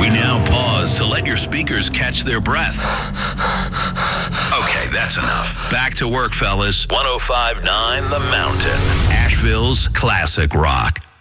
We now pause to let your speakers catch their breath. Okay, that's enough. Back to work, fellas. 105.9 The Mountain. Asheville's classic rock.